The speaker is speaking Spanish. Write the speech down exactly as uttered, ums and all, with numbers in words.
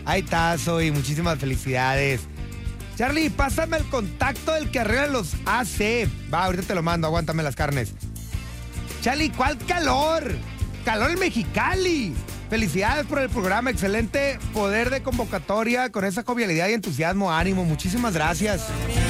Ahí está, Zoe, muchísimas felicidades. Charlie, pásame el contacto del que arregla los A C. Va, ahorita te lo mando, aguántame las carnes. Charlie, ¿cuál calor? Calor en Mexicali. Felicidades por el programa, excelente poder de convocatoria con esa jovialidad y entusiasmo, ánimo, muchísimas gracias.